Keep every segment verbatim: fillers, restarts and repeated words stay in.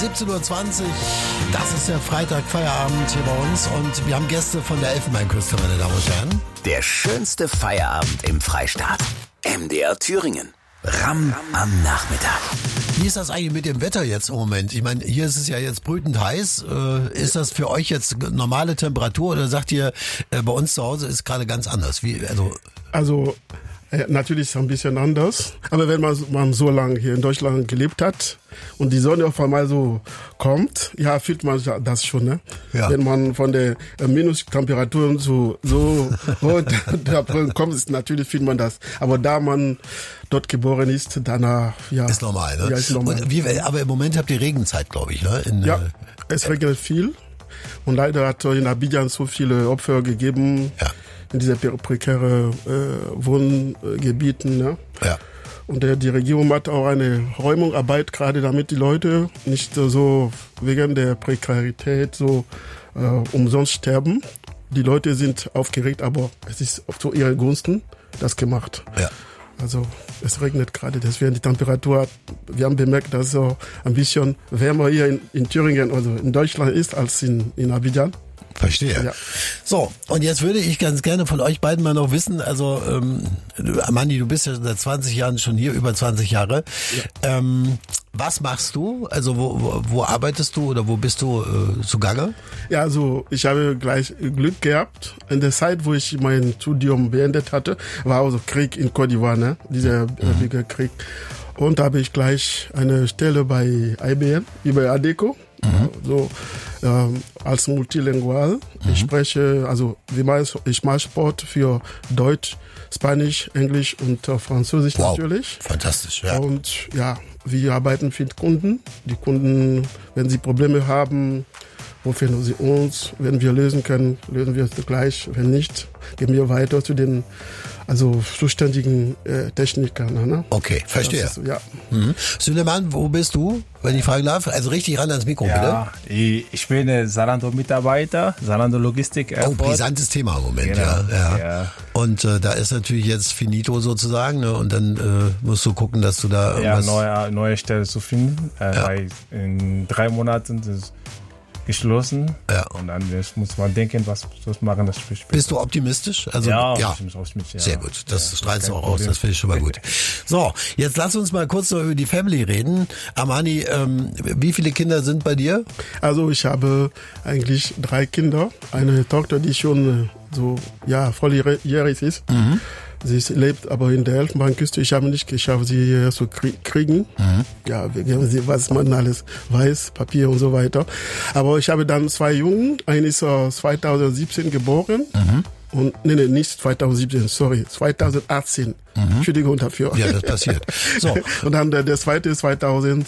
siebzehn Uhr zwanzig, das ist der Freitag Feierabend hier bei uns und wir haben Gäste von der Elfenbeinküste, meine Damen und Herren. Der schönste Feierabend im Freistaat. M D R Thüringen. Ram am Nachmittag. Wie ist das eigentlich mit dem Wetter jetzt im Moment? Ich meine, hier ist es ja jetzt brütend heiß. Äh, ist das für euch jetzt normale Temperatur oder sagt ihr, äh, bei uns zu Hause ist gerade ganz anders? Wie, also, also äh, natürlich ist es ein bisschen anders. Aber wenn man, man so lange hier in Deutschland gelebt hat und die Sonne auf einmal so kommt, ja, fühlt man das schon. Ne? Ja. Wenn man von der äh, Minustemperaturen so, so hoch kommt, ist, natürlich fühlt man das. Aber da man dort geboren ist, danach, ja. Ist normal, ne? Ja, ist normal. Und wie, aber im Moment habt ihr Regenzeit, glaube ich, ne? In, ja, äh, es regnet viel. Und leider hat in Abidjan so viele Opfer gegeben. Ja. In diese prekären äh, Wohngebieten. Ne? Ja. Und äh, die Regierung macht auch eine Räumungsarbeit, gerade damit die Leute nicht äh, so wegen der Prekarität so äh, umsonst sterben. Die Leute sind aufgeregt, aber es ist zu ihren Gunsten das gemacht. Ja. Also es regnet gerade, deswegen die Temperatur, wir haben bemerkt, dass es so ein bisschen wärmer hier in, in Thüringen, also in Deutschland ist, als in, in Abidjan. Verstehe. Ja. So, und jetzt würde ich ganz gerne von euch beiden mal noch wissen, also ähm, Amandi, du bist ja seit zwanzig Jahren schon hier, über zwanzig Jahre. Ja. Ähm, was machst du? Also wo, wo, wo arbeitest du oder wo bist du äh, zugange? Ja, also ich habe gleich Glück gehabt. In der Zeit, wo ich mein Studium beendet hatte, war also Krieg in Côte d'Ivoire, ne? Dieser mhm. Bürgerkrieg. Und da habe ich gleich eine Stelle bei I B M, über Adecco. Mhm. So ähm, als multilingual. Mhm. Ich spreche, also ich mache Sport für Deutsch, Spanisch, Englisch und äh, Französisch wow. natürlich. Fantastisch, ja. Und ja, wir arbeiten für die Kunden. Die Kunden, wenn sie Probleme haben, rufen sie uns. Wenn wir lösen können, lösen wir es gleich. Wenn nicht, gehen wir weiter zu den also zuständigen äh, Technikern. Ne? Okay, verstehe. Ist, ja. Mhm. Süleyman, wo bist du, wenn ich fragen darf? Also richtig ran ans Mikro, ja, bitte. Ich bin Zalando-Mitarbeiter, Zalando Logistik Airport. Oh, brisantes Thema im Moment, genau, ja, ja. ja. Und äh, da ist natürlich jetzt finito sozusagen, ne? Und dann äh, musst du gucken, dass du da irgendwas... Ja, neue, neue Stelle zu finden, äh, ja. weil in drei Monaten das geschlossen. Ja. Und dann muss man denken, was was machen das später. Bist du optimistisch? Also ja, ja. Ich muss mit, ja. Sehr gut. Das ja, strahlst du auch Problem. aus. Das finde ich schon mal gut. So, jetzt lass uns mal kurz noch über die Family reden. Amani, ähm, wie viele Kinder sind bei dir? Also ich habe eigentlich drei Kinder. Eine Tochter, die schon so ja volljährig ist. Mhm. Sie lebt aber in der Elfenbeinküste. Ich habe nicht geschafft, sie hier zu kriegen. Mhm. Ja, wegen sie, was man alles weiß, Papier und so weiter. Aber ich habe dann zwei Jungen. Einer ist zwanzig siebzehn geboren. Mhm. Und, nee, nee, nicht zwanzig siebzehn, sorry, zwanzig achtzehn. Mhm. Entschuldigung dafür. Ja, das passiert. So. Und dann der, der zweite ist zwanzig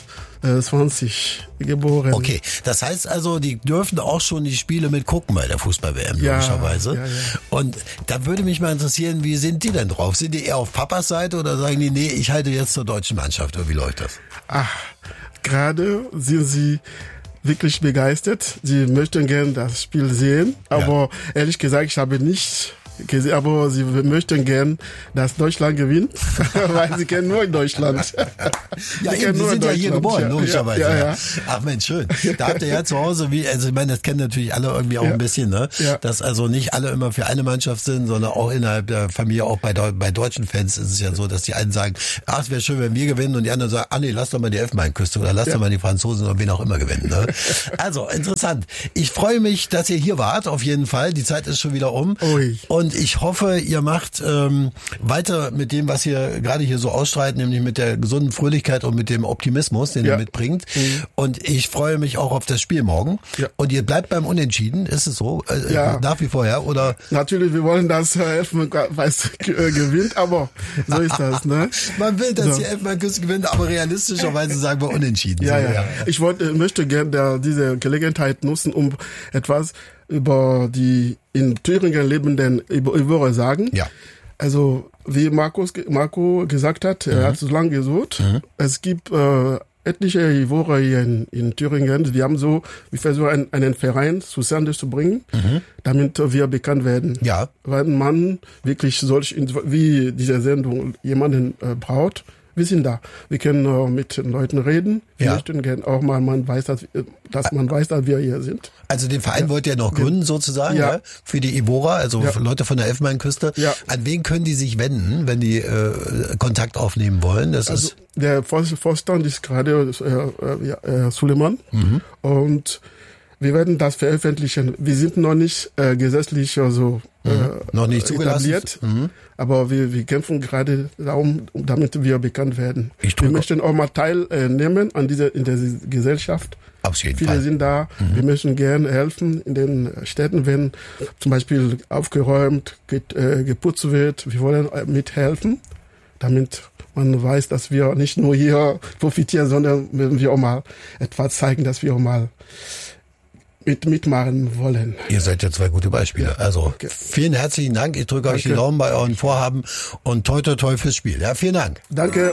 zwanzig geboren. Okay, das heißt also, die dürfen auch schon die Spiele mitgucken bei der Fußball-W M, ja, logischerweise. Ja, ja. Und da würde mich mal interessieren, wie sind die denn drauf? Sind die eher auf Papas Seite oder sagen die, nee, ich halte jetzt zur deutschen Mannschaft? Oder wie läuft das? Ach, gerade sind sie wirklich begeistert. Sie möchten gerne das Spiel sehen, aber ja. ehrlich gesagt, ich habe nicht gesehen, aber sie möchten gern, dass Deutschland gewinnt, weil sie kennen nur in Deutschland. Ja, sie eben, sie sind ja hier geboren, ja, logischerweise. Ja, ja, ja. Ach Mensch, schön. Da habt ihr ja zu Hause, wie, also ich meine, das kennen natürlich alle irgendwie auch ja. ein bisschen, ne? Ja. Dass also nicht alle immer für eine Mannschaft sind, sondern auch innerhalb der Familie, auch bei, bei deutschen Fans ist es ja so, dass die einen sagen, ach, es wäre schön, wenn wir gewinnen, und die anderen sagen, ah nee, lass doch mal die Elfenbeinküste oder lass ja. doch mal die Franzosen oder wen auch immer gewinnen, ne? Also, interessant. Ich freue mich, dass ihr hier wart, auf jeden Fall. Die Zeit ist schon wieder um. Ui. Und ich hoffe, ihr macht ähm, weiter mit dem, was ihr gerade hier so ausstrahlt, nämlich mit der gesunden Fröhlichkeit und mit dem Optimismus, den ja. ihr mitbringt. Mhm. Und ich freue mich auch auf das Spiel morgen. Ja. Und ihr bleibt beim Unentschieden, ist es so? Äh, ja. Nach wie vor, ja? Oder? Natürlich, wir wollen, dass Elfenbeinküste äh, gewinnt, aber so ist das, ne? Man will, dass so. die Elfenbeinküste gewinnt, aber realistischerweise sagen wir Unentschieden. Ja, so, ja. ja. Ich wollte, möchte gerne diese Gelegenheit nutzen, um etwas über die in Thüringen lebenden Ivorer sagen. Ja. Also, wie Markus, Marco gesagt hat, mhm. er hat so lange gesucht. Mhm. Es gibt äh, etliche Ivorer hier in, in Thüringen. Wir haben so, wir versuchen einen, einen Verein zustande zu bringen, mhm. damit wir bekannt werden. Ja. Weil man wirklich solch, wie diese Sendung jemanden äh, braucht, wir sind da. Wir können äh, mit den Leuten reden. Wir ja. möchten gerne auch mal, man weiß, dass, dass man weiß, dass wir hier sind. Also den Verein ja. wollt ihr noch gründen sozusagen, ja. Ja, für die Evora, also ja. Leute von der Elfenbeinküste. Ja. An wen können die sich wenden, wenn die äh, Kontakt aufnehmen wollen? Das also ist der Vorstand ist gerade äh, äh, Suleiman mhm. und wir werden das veröffentlichen. Wir sind noch nicht äh, gesetzlich also mhm. äh, noch nicht etabliert, mhm. aber wir, wir kämpfen gerade darum, damit wir bekannt werden. Ich wir möchten auch mal teilnehmen an dieser in der Gesellschaft. Auf jeden Viele Fall. sind da. Mhm. Wir möchten gerne helfen in den Städten, wenn zum Beispiel aufgeräumt, get, äh, geputzt wird. Wir wollen mithelfen, damit man weiß, dass wir nicht nur hier profitieren, sondern wenn wir auch mal etwas zeigen, dass wir auch mal mit mitmachen wollen. Ihr seid ja zwei gute Beispiele. Also okay. Vielen herzlichen Dank. Ich drücke euch die Daumen bei euren Vorhaben und toi toi toi fürs Spiel. Ja, vielen Dank. Danke.